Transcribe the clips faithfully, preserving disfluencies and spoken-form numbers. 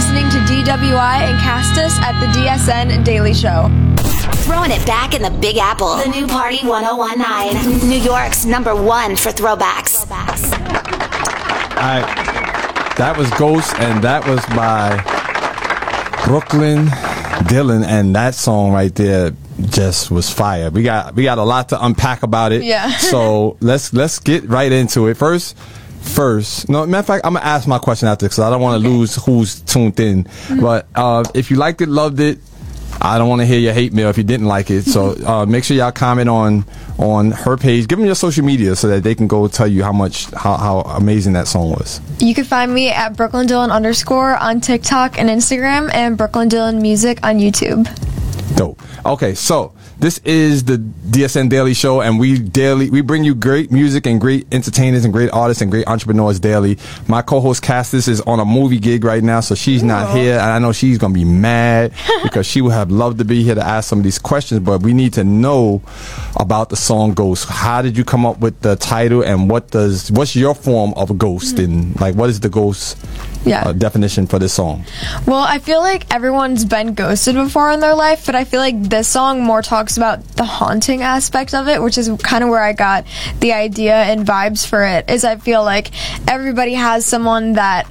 listening to D W I and Castus at the D S N Daily Show. Throwing it back in the Big Apple. The new Party one oh one nine. New York's number one for throwbacks. throwbacks. I, that was Ghost, and that was by Brooklyn Dylan, and that song right there just was fire. We got we got a lot to unpack about it. Yeah. So let's let's get right into it. First, first. No, matter of fact, I'm gonna ask my question after because I don't want to okay. lose who's tuned in. Mm-hmm. But uh, if you liked it, loved it, I don't want to hear your hate mail if you didn't like it. So uh, make sure y'all comment on on her page. Give them your social media so that they can go tell you how much how, how amazing that song was. You can find me at Brooklyn Dylan underscore on TikTok and Instagram, and Brooklyn Dylan Music on YouTube. Dope. Okay, so this is the D S N Daily Show, and we daily we bring you great music and great entertainers and great artists and great entrepreneurs daily. My co-host Castus is on a movie gig right now, so she's Ooh. not here, and I know she's gonna be mad because she would have loved to be here to ask some of these questions. But we need to know about the song Ghost. How did you come up with the title, and what does what's your form of a ghost, mm-hmm. and like what is the ghost? Yeah. Uh, definition for this song? Well, I feel like everyone's been ghosted before in their life, but I feel like this song more talks about the haunting aspect of it, which is kind of where I got the idea and vibes for it. Is I feel like everybody has someone that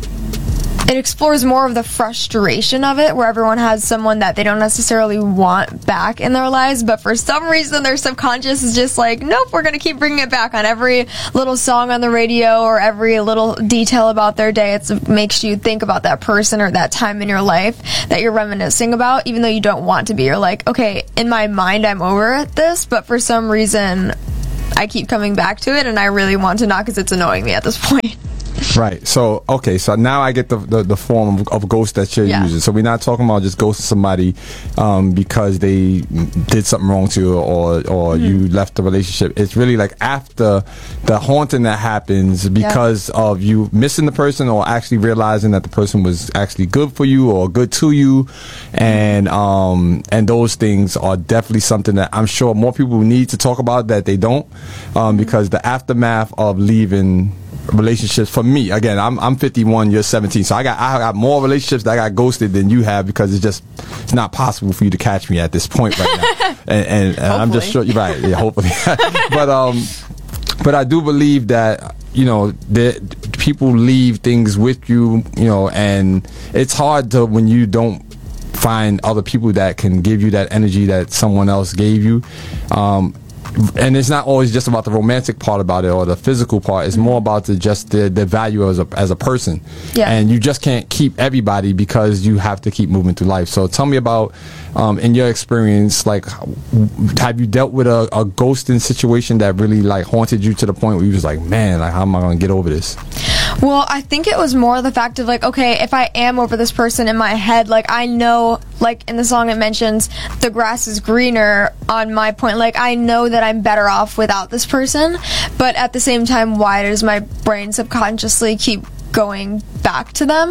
it explores more of the frustration of it, where everyone has someone that they don't necessarily want back in their lives, but for some reason their subconscious is just like, nope, we're going to keep bringing it back on every little song on the radio or every little detail about their day. It's, it makes you think about that person or that time in your life that you're reminiscing about, even though you don't want to be. You're like, okay, in my mind I'm over this, but for some reason I keep coming back to it, and I really want to not because it's annoying me at this point. Right. So, okay. So now I get the the, the form of, of ghost that you're yeah. using. So we're not talking about just ghosting somebody um, because they did something wrong to you or or mm-hmm. you left the relationship. It's really like after the haunting that happens because yeah. of you missing the person or actually realizing that the person was actually good for you or good to you, and um and those things are definitely something that I'm sure more people need to talk about that they don't, um, because the aftermath of leaving relationships for me, again, I'm I'm fifty-one, you're seventeen, so I got I got more relationships that I got ghosted than you have because it's just it's not possible for you to catch me at this point right now. and and, and I'm just sure you're right, yeah, hopefully. but um but I do believe that, you know, that people leave things with you, you know, and it's hard to when you don't find other people that can give you that energy that someone else gave you. um And it's not always just about the romantic part about it or the physical part. It's more about the just the, the value as a as a person. Yeah. And you just can't keep everybody because you have to keep moving through life. So tell me about, um, in your experience, like, have you dealt with a, a ghosting situation that really like haunted you to the point where you was like, man, like, how am I going to get over this? Well, I think it was more the fact of like, okay, if I am over this person in my head, like I know, like in the song it mentions the grass is greener on my point. Like I know that I'm better off without this person, but at the same time, why does my brain subconsciously keep going back to them?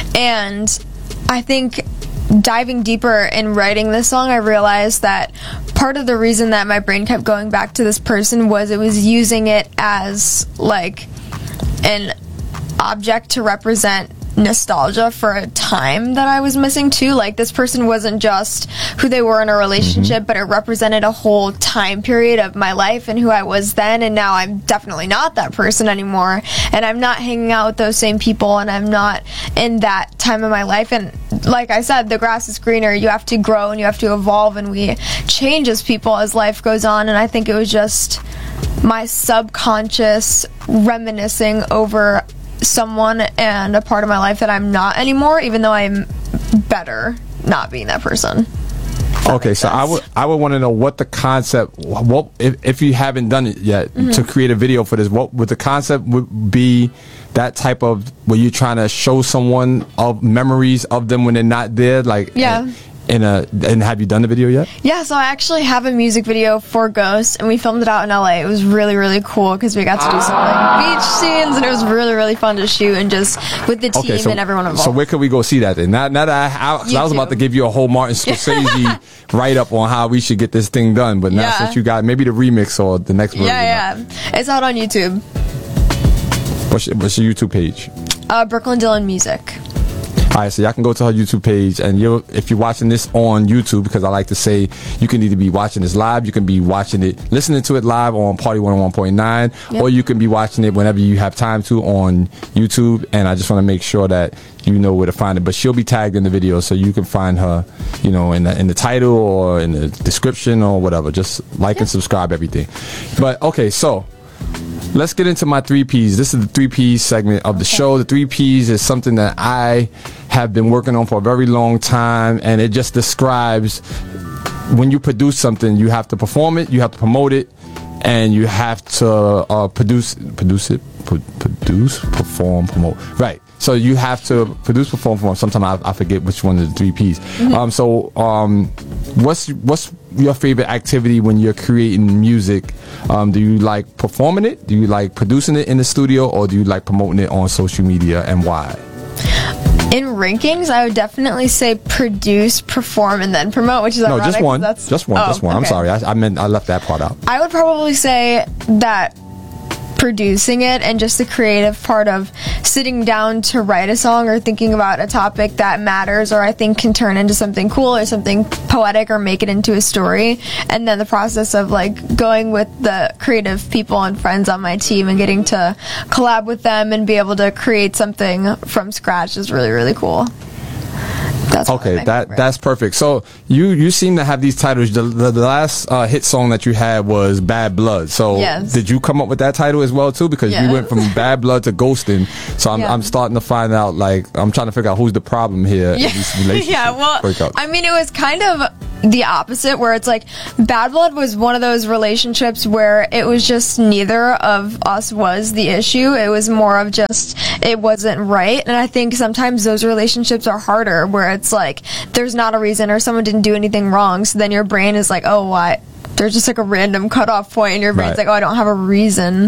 And I think diving deeper in writing this song, I realized that part of the reason that my brain kept going back to this person was it was using it as like an object to represent nostalgia for a time that I was missing too. Like this person wasn't just who they were in a relationship, mm-hmm. but it represented a whole time period of my life and who I was then, and now I'm definitely not that person anymore, and I'm not hanging out with those same people, and I'm not in that time of my life. And like I said, the grass is greener. You have to grow and you have to evolve, and we change as people as life goes on. And I think it was just my subconscious reminiscing over someone and a part of my life that I'm not anymore, even though I'm better not being that person. Okay, so I would I would want to know what the concept, what if, if you haven't done it yet, mm-hmm. to create a video for this, what would the concept would be? That type of where you're trying to show someone of memories of them when they're not there, like yeah. In a, and have you done the video yet? Yeah, so I actually have a music video for Ghost, and we filmed it out in L A. It was really, really cool because we got to do some like beach scenes, and it was really, really fun to shoot, and just with the team okay, so, and everyone involved. So where could we go see that then? Now, now that I, I, I was about to give you a whole Martin Scorsese write up on how we should get this thing done, but now yeah. since you got maybe the remix or the next version. Yeah, yeah, it's out on YouTube. What's your, what's your YouTube page? Uh, Brooklyn Dylan Music. All right, so y'all can go to her YouTube page, and you if you're watching this on YouTube, because I like to say you can either be watching this live, you can be watching it, listening to it live on Party one oh one point nine, yep. or you can be watching it whenever you have time to on YouTube. And I just want to make sure that you know where to find it. But she'll be tagged in the video, so you can find her, you know, in the in the title or in the description or whatever. Just like yep. and subscribe, everything. But okay, so let's get into my three P's. This is the three P's segment of the okay. show. The three P's is something that I have been working on for a very long time, and it just describes when you produce something, you have to perform it, you have to promote it, and you have to uh, produce produce it, pro- produce, perform, promote. Right. So you have to produce, perform, promote. Sometimes I, I forget which one of the three P's. Mm-hmm. Um, so um, what's what's your favorite activity when you're creating music? Um, do you like performing it? Do you like producing it in the studio, or do you like promoting it on social media, and why? In rankings, I would definitely say produce, perform, and then promote, which is no, ironic. just one. That's, just one. Oh, just one. okay. I'm sorry. I, I meant I left that part out. I would probably say that producing it and just the creative part of sitting down to write a song or thinking about a topic that matters or I think can turn into something cool or something poetic or make it into a story, and then the process of like going with the creative people and friends on my team and getting to collab with them and be able to create something from scratch is really, really cool. That's okay, that favorite. That's perfect. So you you seem to have these titles. The, the, the last uh, hit song that you had was Bad Blood. So yes. did you come up with that title as well too? Because yes. you went from Bad Blood to Ghosting. So I'm, yeah. I'm starting to find out, like, I'm trying to figure out who's the problem here yeah. in these relationships. Yeah, well, breakup. I mean, it was kind of the opposite, where it's like Bad Blood was one of those relationships where it was just neither of us was the issue. It was more of just it wasn't right. And I think sometimes those relationships are harder, where it's like there's not a reason or someone didn't do anything wrong, so then your brain is like, oh, why? There's just like a random cutoff point, and your brain's right. like, oh, I don't have a reason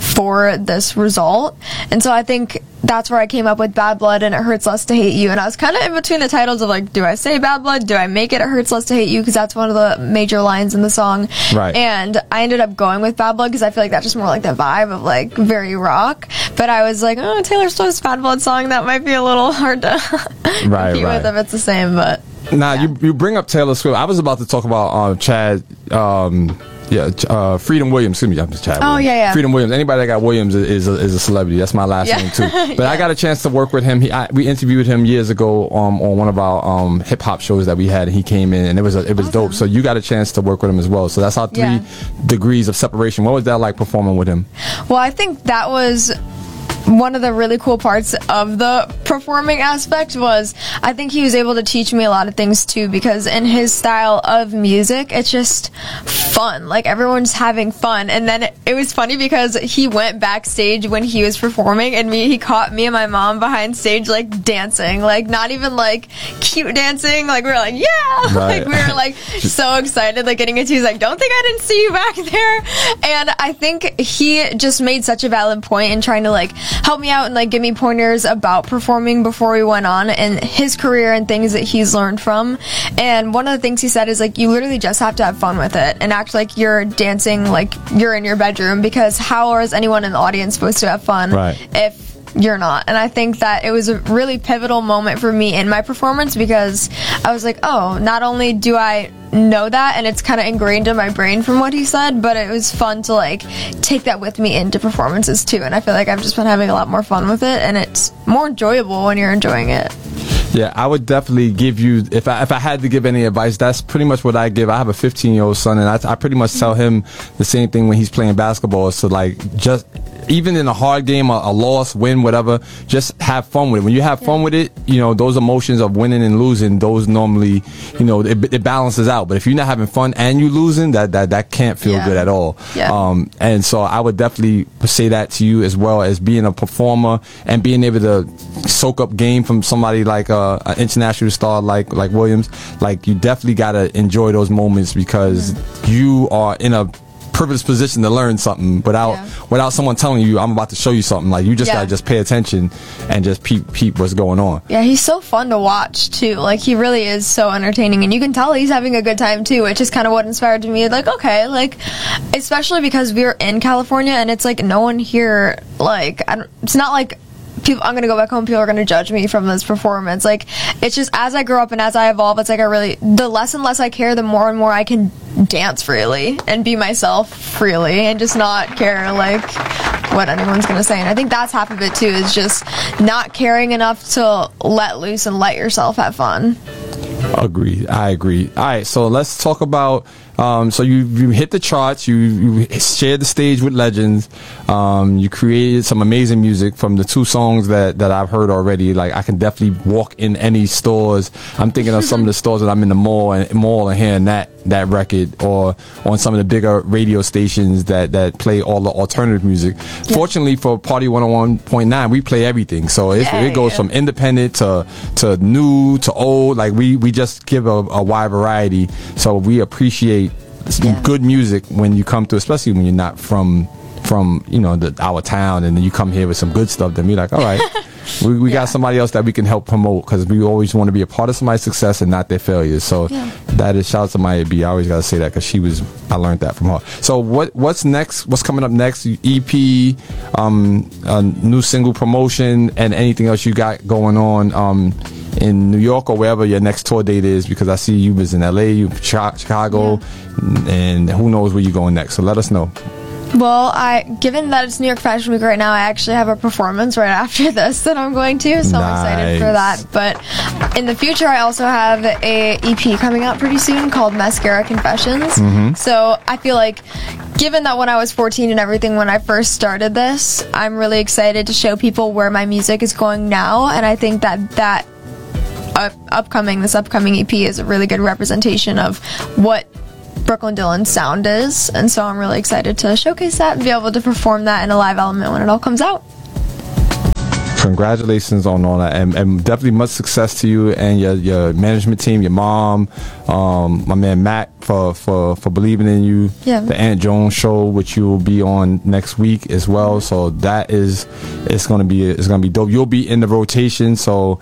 for this result. And so I think that's where I came up with Bad Blood and It Hurts Less to Hate You. And I was kind of in between the titles of like, do I say Bad Blood? Do I make it It Hurts Less to Hate You? Because that's one of the major lines in the song. Right. And I ended up going with Bad Blood because I feel like that's just more like the vibe of like very rock. But I was like, oh, Taylor Swift's Bad Blood song, that might be a little hard to right, compete right. with if it's the same, but... Now, yeah. you you bring up Taylor Swift. I was about to talk about uh, Chad, um, yeah, uh, Freedom Williams. Excuse me, I'm Chad. Oh, Williams. yeah, yeah. Freedom Williams. Anybody that got Williams is is a, is a celebrity. That's my last yeah. name too. But yeah. I got a chance to work with him. He, I, we interviewed him years ago um, on one of our um, hip hop shows that we had, and he came in, and it was a, it was awesome. Dope. So you got a chance to work with him as well. So that's our three yeah. degrees of separation. What was that like performing with him? Well, I think that was one of the really cool parts of the performing aspect was I think he was able to teach me a lot of things too, because in his style of music, it's just fun. Like everyone's having fun. And then it, it was funny because he went backstage when he was performing, and me, he caught me and my mom behind stage like dancing, like not even like cute dancing. Like we were like, yeah, right. like we were like so excited, like getting into. He's like, don't think I didn't see you back there. And I think he just made such a valid point in trying to like help me out and like give me pointers about performing before we went on and his career and things that he's learned from. And one of the things he said is like, you literally just have to have fun with it and act like you're dancing like you're in your bedroom, because how is anyone in the audience supposed to have fun right. if you're not? And I think that it was a really pivotal moment for me in my performance, because I was like, oh, not only do I know that and it's kind of ingrained in my brain from what he said, but it was fun to like take that with me into performances too. And I feel like I've just been having a lot more fun with it, and it's more enjoyable when you're enjoying it. Yeah, I would definitely give you, if I if I had to give any advice, that's pretty much what I give. I have a fifteen-year-old son, and I, I pretty much tell him the same thing when he's playing basketball. So, like, just, even in a hard game, a, a loss, win, whatever, just have fun with it. When you have fun with it, you know, those emotions of winning and losing, those normally, you know, it, it balances out. But if you're not having fun and you losing, that, that, that can't feel yeah. good at all. Yeah. Um, and so I would definitely say that to you, as well as being a performer and being able to soak up game from somebody like uh, an international star like like Williams. Like, you definitely gotta enjoy those moments, because mm-hmm. you are in a privileged position to learn something without yeah. without someone telling you, I'm about to show you something. Like, you just yeah. gotta just pay attention and just peep peep what's going on. Yeah, he's so fun to watch too. Like, he really is so entertaining, and you can tell he's having a good time too, which is kind of what inspired me. Like, okay, like, especially because we're in California and it's like no one here, like, I don't, it's not like people, I'm gonna go back home, people are gonna judge me from this performance. Like, it's just, as I grow up and as I evolve, it's like I really, the less and less I care, the more and more I can dance freely and be myself freely and just not care, like, what anyone's gonna say. And I think that's half of it too, is just not caring enough to let loose and let yourself have fun. Agreed. I agree. All right, so let's talk about. Um, so you you hit the charts. You you shared the stage with legends. Um, you created some amazing music from the two songs that, that I've heard already. Like, I can definitely walk in any stores. I'm thinking of some of the stores that I'm in the mall and mall and hearing that that record, or on some of the bigger radio stations that, that play all the alternative music. Yeah. Fortunately for Party one oh one point nine, we play everything. So it, yeah, it goes yeah. from independent to to new to old. Like, we, we just give a, a wide variety. So we appreciate yeah. good music when you come to, especially when you're not from from you know the, our town, and then you come here with some good stuff. Then we're like, all right, we, we yeah. got somebody else that we can help promote, because we always want to be a part of somebody's success and not their failures. So yeah. that is, shout out to Maya B. I always gotta say that, because she was, I learned that from her. So what what's next? What's coming up next? E P, um, a new single promotion, and anything else you got going on um, in New York or wherever your next tour date is? Because I see you was in L A, you Chicago, yeah. and who knows where you're going next. So let us know. Well, I given that it's New York Fashion Week right now, I actually have a performance right after this that I'm going to, so nice. I'm excited for that. But in the future, I also have a E P coming out pretty soon called Mascara Confessions. Mm-hmm. So I feel like, given that when I was fourteen and everything, when I first started this, I'm really excited to show people where my music is going now, and I think that that uh, upcoming, this upcoming E P is a really good representation of what Brooklyn Dylan's sound is, and so I'm really excited to showcase that and be able to perform that in a live element when it all comes out. Congratulations on all that, and, and definitely much success to you and your, your management team, your mom, um, my man Matt, for, for, for believing in you. Yeah. The Aunt Jones show, which you will be on next week as well. So that is, it's gonna be it's gonna be dope. You'll be in the rotation, so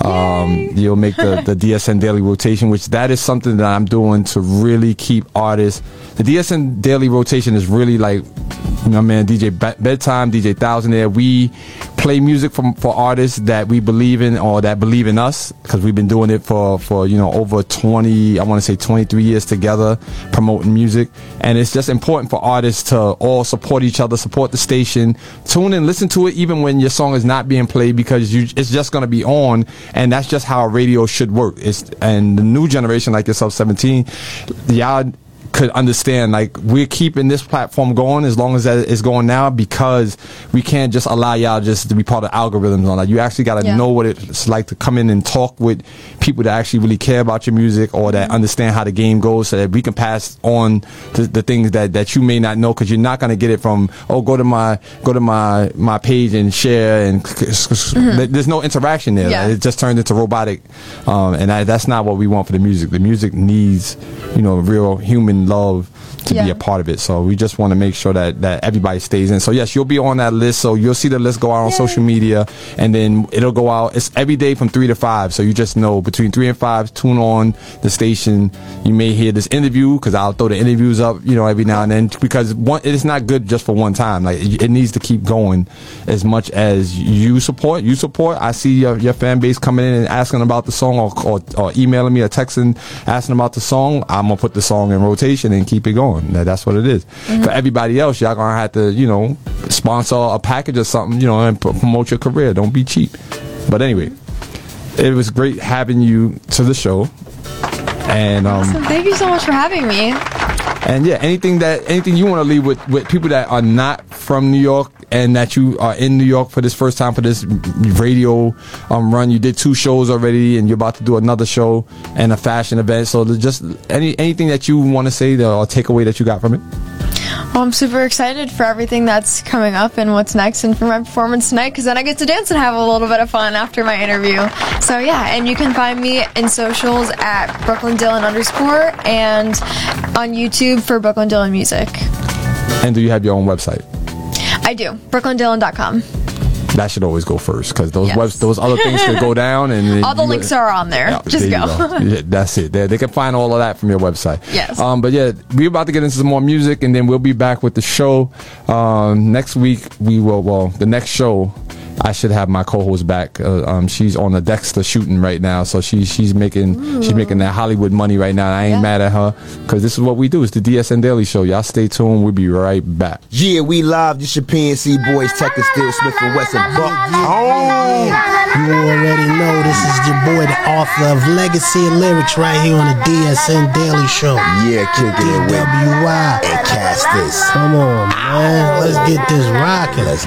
um, you'll make the, the D S N Daily rotation, which that is something that I'm doing to really keep artists. The D S N Daily rotation is really like, you know, man, D J Bedtime, D J Thousand there. We play music from for artists that we believe in, or that believe in us, because we've been doing it for, for you know, over twenty, I want to say twenty-three years together, promoting music. And it's just important for artists to all support each other, support the station, tune in, listen to it even when your song is not being played, because you, it's just going to be on, and that's just how radio should work. It's, and the new generation like yourself, seventeen, y'all could understand, like, we're keeping this platform going as long as that is going now, because we can't just allow y'all just to be part of algorithms on that. You actually got to yeah. know what it's like to come in and talk with people that actually really care about your music, or that understand how the game goes, so that we can pass on the, the things that, that you may not know, because you're not going to get it from, oh, go to my go to my my page and share, and mm-hmm. there's no interaction there. Yeah. Like, it just turns into robotic, um, and I, that's not what we want for the music. The music needs, you know, real human love to yeah. be a part of it. So we just want to make sure that that everybody stays in. So yes, you'll be on that list. So you'll see the list go out on Yay. social media, and then it'll go out. It's every day from three to five. So you just know between three and five, tune on the station. You may hear this interview, because I'll throw the interviews up, you know, every now and then, because one, it's not good just for one time. Like, it, it needs to keep going as much as you support. You support. I see your, your fan base coming in and asking about the song, or, or, or emailing me or texting asking about the song. I'm gonna put the song in rotation and keep it going. That's what it is. Mm-hmm. For everybody else, y'all gonna have to, you know, sponsor a package or something, you know, and promote your career. Don't be cheap. But anyway, it was great having you to the show. And um, awesome. Thank you so much for having me. And yeah, anything that anything you want to leave with, with people that are not from New York, and that you are in New York for this first time for this radio um, run. You did two shows already, and you're about to do another show and a fashion event. So just any anything that you want to say or take away that you got from it? Well, I'm super excited for everything that's coming up and what's next, and for my performance tonight, because then I get to dance and have a little bit of fun after my interview. So yeah, and you can find me in socials at Brooklyn Dylan underscore, and on YouTube for Brooklyn Dylan Music. And do you have your own website? I do. brooklyn dylan dot com. That should always go first, because those yes. webs, those other things could go down, and all the links are on there. Yeah, Just there go. go. Yeah, that's it. They, they can find all of that from your website. Yes. Um, but yeah, we're about to get into some more music, and then we'll be back with the show um, next week. We will. Well, the next show I should have my co-host back. Uh, um, she's on the Dexter shooting right now, so she she's making Ooh. she's making that Hollywood money right now. I ain't yeah. mad at her because this is what we do. It's the D S N Daily Show. Y'all stay tuned. We'll be right back. Yeah, we live. This your P N C boys, Tech and Steel, Smith and Wesson. Buck. Oh, you already know this is your boy, the author of Legacy and Lyrics, right here on the D S N Daily Show. Yeah, kick it with D W I and Cast This. Come on, man. Let's get this rocking. Let's